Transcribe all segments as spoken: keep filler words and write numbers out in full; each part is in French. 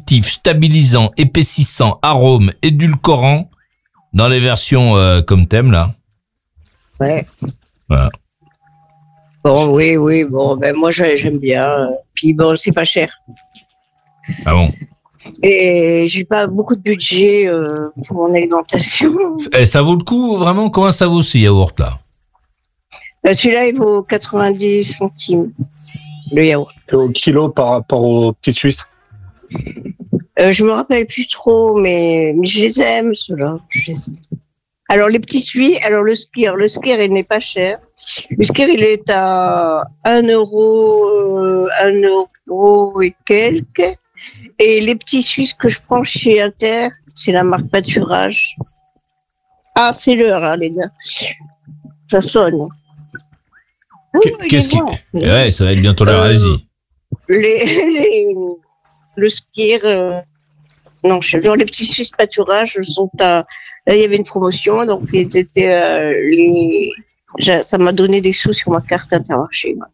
additifs, stabilisants, épaississants, arômes, édulcorants, dans les versions euh, comme thème, là. Ouais. Voilà. Bon, oui, oui, bon, ben moi j'aime bien. Puis bon, c'est pas cher. Ah bon? Et j'ai pas beaucoup de budget euh, pour mon alimentation. Et ça vaut le coup, vraiment? Comment ça vaut ce yaourt-là? Ben, celui-là, il vaut quatre-vingt-dix centimes, le yaourt. Et au kilo par rapport au petit Suisse? Euh, je me rappelle plus trop, mais, mais je les aime, ceux-là. Je les aime. Alors, les petits suis, alors le Skyr, le Skyr, il n'est pas cher. Le Skyr, il est à un euro, euh, un euro et quelques. Et les petits Suisses que je prends chez Inter, c'est la marque Pâturage. Ah, c'est l'heure, hein, les gars. Ça sonne. Oui, Qu'est-ce qui... bon. Ouais, ça va être bientôt l'heure, Euh, allez-y. Les, les, le Skyr, euh, non, je sais pas, les petits Suisses Pâturage sont à... Là, il y avait une promotion, donc ils étaient, euh, les... ça m'a donné des sous sur ma carte Intermarché. Ouais.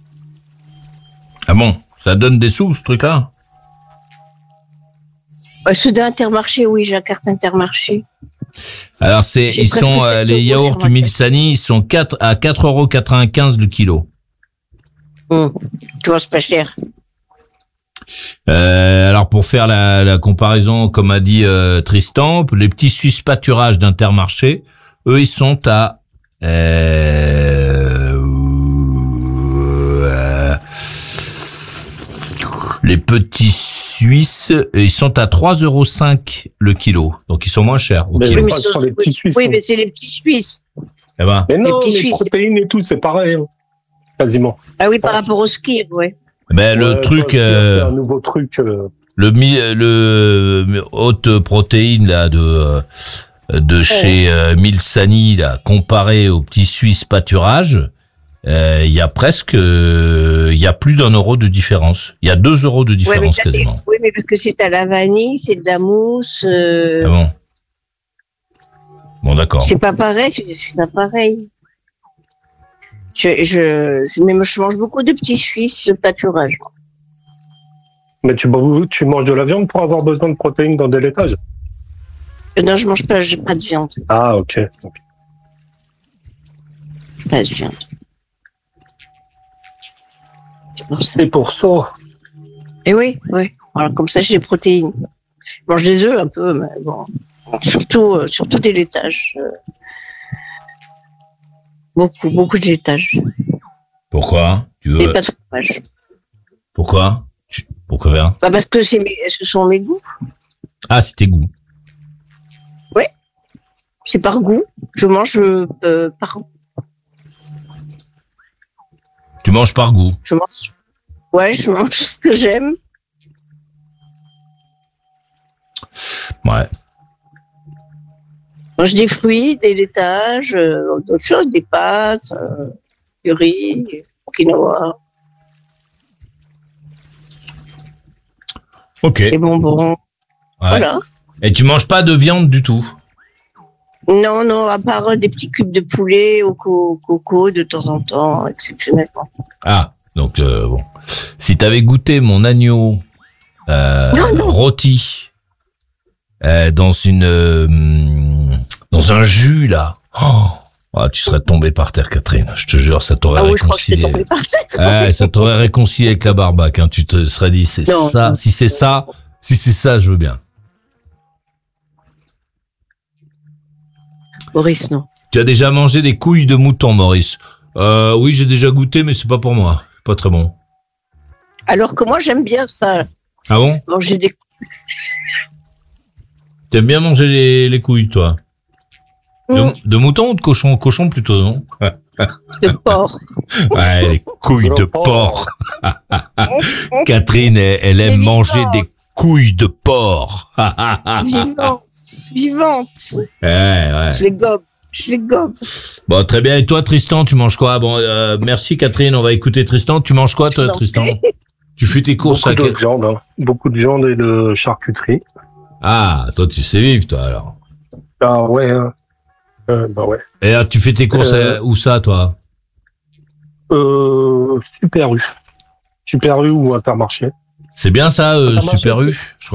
Ah bon? Ça donne des sous, ce truc-là? Euh, ceux d'Intermarché, oui, j'ai la carte Intermarché. Alors, c'est, J'ai ils presque sont, sept euh, les euros yaourts sur ma Milsani, ils sont quatre à quatre euros quatre-vingt-quinze le kilo. Hum. Tu vois, c'est pas cher. Euh, alors pour faire la, la comparaison, comme a dit euh, Tristan, les petits Suisses Pâturage d'Intermarché, eux ils sont à euh, euh, les petits Suisses, ils sont à trois euros cinq le kilo, donc ils sont moins chers au Mais kilo. oui, ce sont les petits Suisses. Oui, mais c'est les petits Suisses. Eh ben, Mais non, petits les, Suisses. protéines et tout, c'est pareil, hein. Quasiment. Ah oui, par rapport au Skyr, oui. ben le Ouais, truc, ça, euh, c'est un nouveau truc. Euh... le mi- le haute protéine là de euh, de chez euh, Milsani là, comparé au petit Suisse Pâturage, euh, il y a presque, euh, il y a plus d'un euro de différence. Il y a deux euros de Ouais, mais différence ça, c'est- quasiment. oui, mais parce que c'est à la vanille, c'est de la mousse. euh, Ah bon. Bon d'accord. C'est pas pareil, c'est c'est pas pareil. Je, je, mais moi, je mange beaucoup de petits Suisses Pâturage. Mais tu, tu manges de la viande pour avoir besoin de protéines dans des laitages? Non, je mange pas, j'ai pas de viande. Ah, ok. Pas de viande. C'est pour ça. C'est pour ça. Et oui, oui. Voilà, comme ça, j'ai des protéines. Je mange des œufs un peu, mais bon. Surtout, euh, surtout des laitages. euh. Beaucoup, beaucoup de laitages. Pourquoi? Tu Et veux? pas de fromage. Pourquoi? Tu- Pourquoi faire? Bah parce que c'est mes, ce sont mes goûts. Ah, c'est tes goûts. C'est par goût. Je mange euh, par Tu manges par goût. Je mange. Ouais, je mange ce que j'aime. Ouais. Je mange des fruits, des laitages, euh, d'autres choses, des pâtes, euh, du riz, du quinoa, Ok. des bonbons. Ouais. Voilà. Et tu manges pas de viande du tout? Non, non, à part euh, des petits cubes de poulet au co- coco de temps en temps, exceptionnellement. Ah, donc euh, bon. Si t'avais goûté mon agneau euh, Non, non. rôti euh, dans une euh, dans un jus là, oh, ah, tu serais tombé par terre, Catherine. Je te jure, ça t'aurait Ah oui, je crois que je suis réconcilié. tombée par terre. Ouais, ça t'aurait réconcilié avec la barbaque. Hein. Tu te serais dit, c'est Non. ça. Si c'est ça, si c'est ça, je veux bien. Boris, non. Tu as déjà mangé des couilles de mouton, Maurice? Euh, oui, j'ai déjà goûté, mais c'est pas pour moi. Pas très bon. Alors que moi, j'aime bien ça. Ah bon? Manger des T'aimes bien manger les, les couilles, toi? De, Mm. de mouton ou de cochon? Cochon plutôt, non? de porc. Ouais, les couilles de porc. Catherine, elle, elle aime Mais manger vivante. des couilles de porc. Vivante. Vivante. Ouais, ouais. Je les gobe. Je les gobe. Bon, très bien. Et toi, Tristan, tu manges quoi? Bon, euh, merci, Catherine. On va écouter Tristan. Tu manges quoi, toi, Je vous en Tristan? prie. Tu fais tes courses Beaucoup à de quel... viande, hein. Beaucoup de viande et de charcuterie. Ah, toi, tu sais vivre, toi, alors. Ah ouais, hein. Euh, bah ouais. Et alors, tu fais tes courses Euh, à... où ça, toi? Euh, Super U. Super U ou Intermarché. C'est bien ça, euh, Intermarché, Super c'est- U? Je